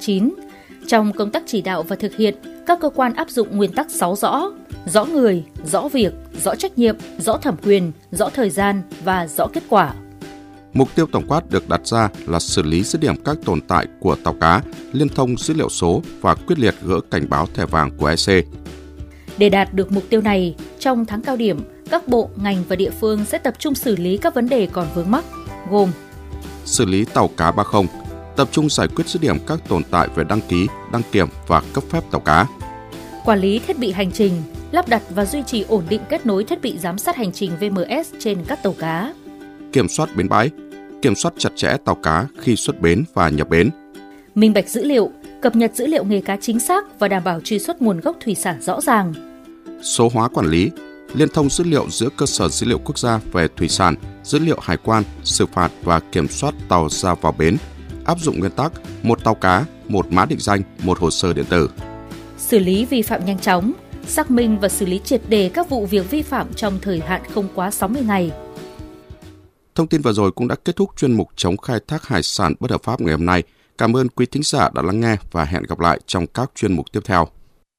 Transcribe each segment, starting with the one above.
Covid-19. Trong công tác chỉ đạo và thực hiện, các cơ quan áp dụng nguyên tắc 6 rõ: rõ người, rõ việc, rõ trách nhiệm, rõ thẩm quyền, rõ thời gian và rõ kết quả. Mục tiêu tổng quát được đặt ra là xử lý dứt điểm các tồn tại của tàu cá, liên thông dữ liệu số và quyết liệt gỡ cảnh báo thẻ vàng của EC. Để đạt được mục tiêu này, trong tháng cao điểm, các bộ, ngành và địa phương sẽ tập trung xử lý các vấn đề còn vướng mắc, gồm xử lý tàu cá 30, tập trung giải quyết dứt điểm các tồn tại về đăng ký, đăng kiểm và cấp phép tàu cá. Quản lý thiết bị hành trình, lắp đặt và duy trì ổn định kết nối thiết bị giám sát hành trình VMS trên các tàu cá. Kiểm soát bến bãi, kiểm soát chặt chẽ tàu cá khi xuất bến và nhập bến. Minh bạch dữ liệu, cập nhật dữ liệu nghề cá chính xác và đảm bảo truy xuất nguồn gốc thủy sản rõ ràng. Số hóa quản lý, liên thông dữ liệu giữa cơ sở dữ liệu quốc gia về thủy sản, dữ liệu hải quan, xử phạt và kiểm soát tàu ra vào bến, áp dụng nguyên tắc một tàu cá, một mã định danh, một hồ sơ điện tử. Xử lý vi phạm nhanh chóng, xác minh và xử lý triệt để các vụ việc vi phạm trong thời hạn không quá 60 ngày. Thông tin vừa rồi cũng đã kết thúc chuyên mục chống khai thác hải sản bất hợp pháp ngày hôm nay. Cảm ơn quý thính giả đã lắng nghe và hẹn gặp lại trong các chuyên mục tiếp theo.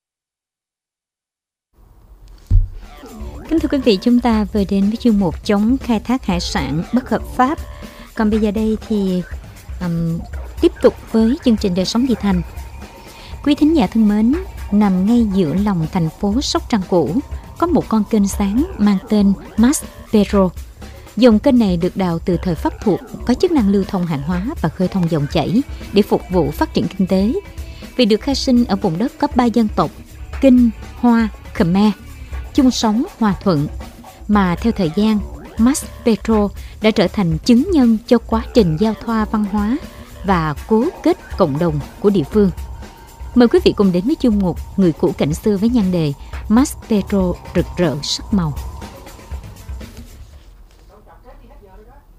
Kính thưa quý vị, chúng ta vừa đến với chuyên mục chống khai thác hải sản bất hợp pháp. Còn bây giờ đây thì tiếp tục với chương trình Đời sống Thị Thành. Quý thính giả thân mến, nằm ngay giữa lòng thành phố Sóc Trăng cũ, có một con kênh sáng mang tên Mas Pedro. Dòng kênh này được đào từ thời Pháp thuộc, có chức năng lưu thông hàng hóa và khơi thông dòng chảy để phục vụ phát triển kinh tế. Vì được khai sinh ở vùng đất có 3 dân tộc Kinh, Hoa, Khmer, chung sống hòa thuận, mà theo thời gian, Mas Pedro đã trở thành chứng nhân cho quá trình giao thoa văn hóa và cố kết cộng đồng của địa phương. Mời quý vị cùng đến với chuyên mục Người cũ cảnh xưa với nhan đề Mas Pedro rực rỡ sắc màu.